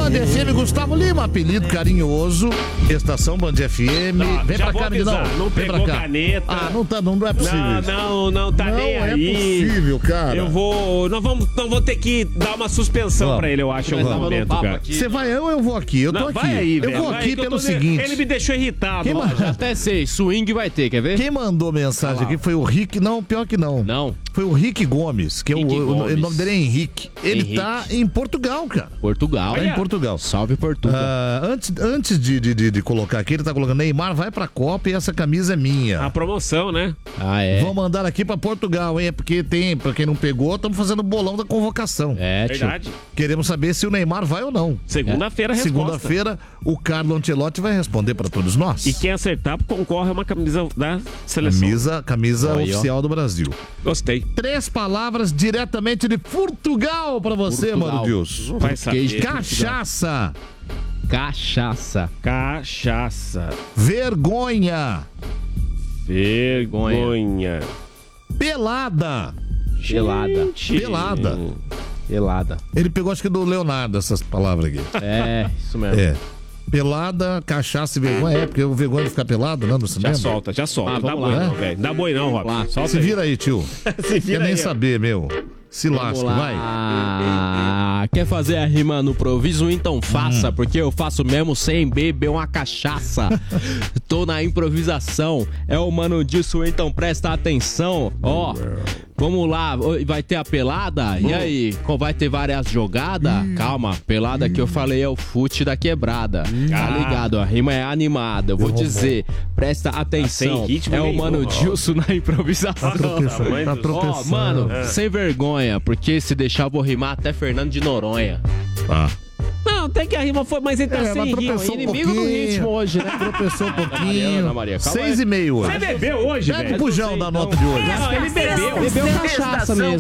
Band FM, Gustavo Lima, apelido carinhoso. Estação Band FM. Não, vem pra cá, não pegou caneta. Ah, não é possível. Não tá nem aí. Não é possível, cara. Nós vamos ter que dar uma suspensão pra ele, eu acho, em algum momento, cara. Você vai ou eu vou aqui? Eu tô aqui. Vai aí, eu vou aqui pelo seguinte. Ele me deixou irritado. Já até sei, swing vai ter, quer ver? Quem mandou mensagem aqui foi o Rick. Não, pior que não. Não. Foi o Rick Gomes, que Rick o Gomes. nome dele é Henrique. Ele tá em Portugal, cara. Portugal. Tá em Portugal. Salve Portugal. Antes de colocar aqui, ele tá colocando Neymar vai pra Copa e essa camisa é minha. A promoção, né? Ah, é? Vão mandar aqui pra Portugal, hein? Porque pra quem não pegou, estamos fazendo o bolão da convocação. É, tio. Verdade. Queremos saber se o Neymar vai ou não. Segunda-feira a resposta. Segunda-feira, o Carlo Ancelotti vai responder pra todos nós. E quem acertar concorre a uma camisa da seleção. Camisa Aí, oficial do Brasil. Gostei. 3 palavras diretamente de Portugal pra você, Portugal. mano Deus. Vai saber. Cachaça. Cachaça. Cachaça. Vergonha. Vergonha. Pelada. Gelada. Pelada. Pelada. Ele pegou, acho que do Leonardo, essas palavras aqui. É, isso mesmo. É. Pelada, cachaça e vergonha. É, porque o vergonha de ficar pelado, não, no cinema. Já solta. Ah, Dá vamos boi lá. não, velho. Dá boi não, Rob. Solta Se aí. vira aí, tio. Se vira Quer nem aí. saber, meu. Se lasca, vai. Quer fazer a rima no improviso? Então faça, porque eu faço mesmo sem beber uma cachaça. Tô na improvisação. É o mano disso, então presta atenção. Ó, vamos lá, vai ter a pelada? E aí, vai ter várias jogadas? Calma, pelada que eu falei é o fute da quebrada. Tá ligado? A rima é animada. Eu vou dizer, presta atenção. sem ritmo É o nenhum, mano ó. Dilson na improvisação. Tá tropeçando. Ó, mano, sem vergonha, porque se deixar eu vou rimar até Fernando de Noronha. Tá. Não, tem que a rima foi, mas ele tá É, sem mas ritmo. tropeçou um Inimigo do pouquinho. ritmo hoje, né? Tropeçou um pouquinho. Ana Maria, calma aí. 6,5 hoje. Você bebeu hoje, Pede velho? pro João da nota de hoje. Não, ele bebeu. Bebeu cachaça mesmo.